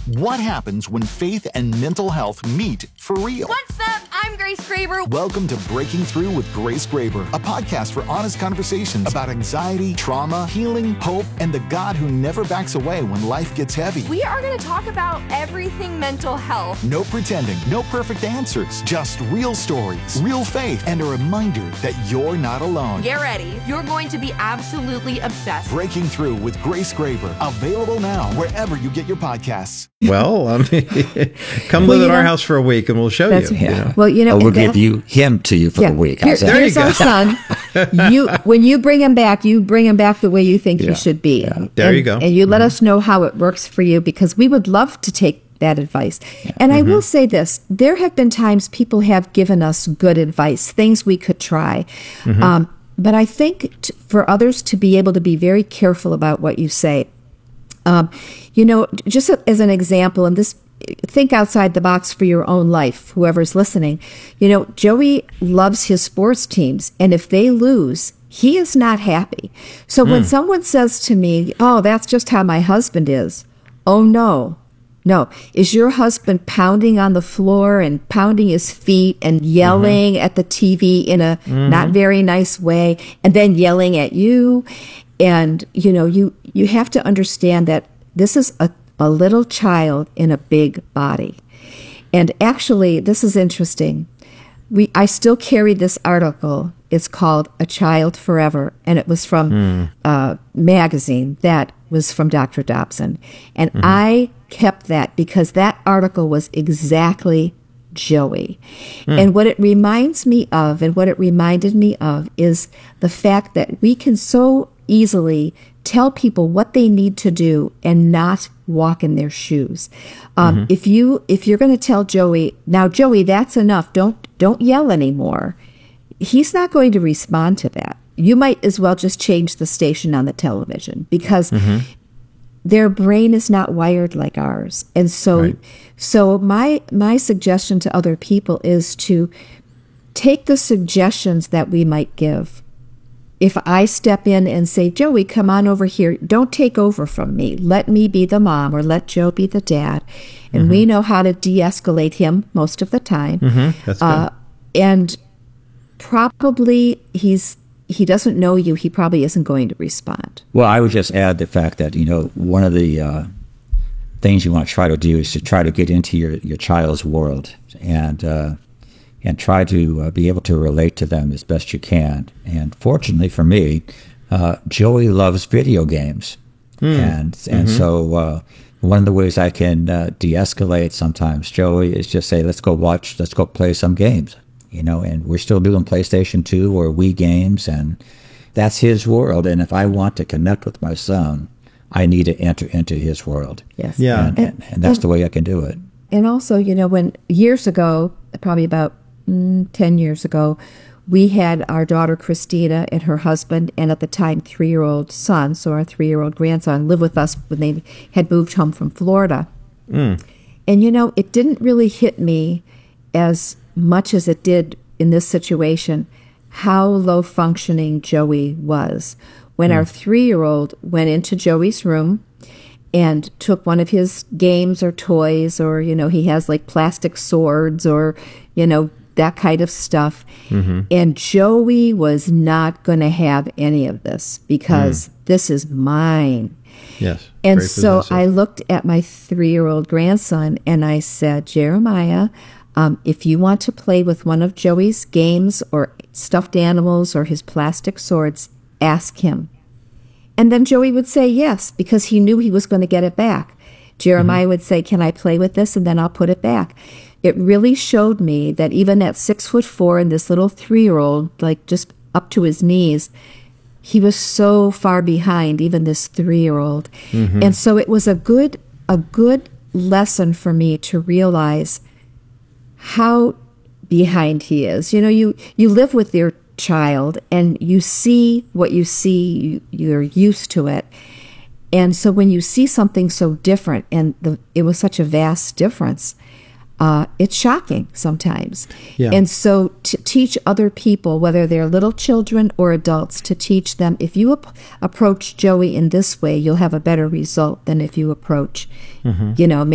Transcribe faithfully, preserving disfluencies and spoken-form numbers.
What happens when faith and mental health meet for real? What's up? I'm Grace Graber. Welcome to Breaking Through with Grace Graber, a podcast for honest conversations about anxiety, trauma, healing, hope, and the God who never backs away when life gets heavy. We are going to talk about everything mental health. No pretending, no perfect answers, just real stories, real faith, and a reminder that you're not alone. Get ready. You're going to be absolutely obsessed. Breaking Through with Grace Graber, available now wherever you get your podcasts. Well, I mean, come well, live at our know, house for a week and we'll show that's, you. Yeah. you know? Well, you know, oh, we'll give you him to you for yeah, a week. Here, there here's you go. our son. You, when you bring him back, you bring him back the way you think Yeah. he should be. Yeah. There and, you go. And you let Mm-hmm. us know how it works for you, because we would love to take that advice. Yeah. And I mm-hmm. will say this, there have been times people have given us good advice, things we could try. Mm-hmm. Um, but I think t- for others to be able to be very careful about what you say. Um, you know, just as an example, and this, think outside the box for your own life, whoever's listening. You know, Joey loves his sports teams, and if they lose, he is not happy. So mm. when someone says to me, oh, that's just how my husband is. Oh, no. No. Is your husband pounding on the floor and pounding his feet and yelling mm-hmm. at the T V in a mm-hmm. not very nice way, and then yelling at you? And, you know, you, you have to understand that this is a, a little child in a big body. And actually, this is interesting. We I still carry this article. It's called A Child Forever, and it was from mm. a magazine that was from Doctor Dobson. And mm-hmm. I kept that because that article was exactly Joey. Mm. And what it reminds me of, and what it reminded me of, is the fact that we can so easily tell people what they need to do and not walk in their shoes. Um, mm-hmm. If you if you're going to tell Joey, now Joey, that's enough. Don't don't yell anymore. He's not going to respond to that. You might as well just change the station on the television, because mm-hmm. their brain is not wired like ours. And so, right. so my my suggestion to other people is to take the suggestions that we might give. If I step in and say, Joey, come on over here, don't take over from me. Let me be the mom, or let Joe be the dad. And mm-hmm. we know how to de-escalate him most of the time. Mm-hmm. That's good. Uh, and probably he's he doesn't know you. He probably isn't going to respond. Well, I would just add the fact that, you know, one of the uh, things you want to try to do is to try to get into your, your child's world and uh, and try to uh, be able to relate to them as best you can. And fortunately for me, uh, Joey loves video games. Mm. And and mm-hmm. so uh, one of the ways I can uh, de-escalate sometimes, Joey, is just say, let's go watch, let's go play some games. You know, and we're still doing PlayStation two or Wii games, and that's his world. And if I want to connect with my son, I need to enter into his world. Yes. Yeah. And, and, and that's and, the way I can do it. And also, you know, when years ago, probably about mm, ten years ago, we had our daughter Christina and her husband, and at the time three-year-old son, so our three-year-old grandson, live with us when they had moved home from Florida. Mm. And, you know, it didn't really hit me as much as it did in this situation, how low functioning Joey was. When mm. our three-year-old went into Joey's room and took one of his games or toys, or, you know, he has like plastic swords or, you know, that kind of stuff. Mm-hmm. And Joey was not going to have any of this, because mm. this is mine. Yes. And so I looked at my three-year-old grandson and I said, Jeremiah, Um, if you want to play with one of Joey's games or stuffed animals or his plastic swords, ask him. And then Joey would say yes, because he knew he was going to get it back. Jeremiah mm-hmm. would say, can I play with this? And then I'll put it back. It really showed me that even at six foot four and this little three-year-old, like just up to his knees, he was so far behind even this three-year-old. Mm-hmm. And so it was a good, a good lesson for me to realize how behind he is. You know, you, you live with your child and you see what you see, you, you're used to it. And so when you see something so different, and the, it was such a vast difference, uh, it's shocking sometimes. Yeah. And so to teach other people, whether they're little children or adults, to teach them, if you ap- approach Joey in this way, you'll have a better result than if you approach, mm-hmm. you know,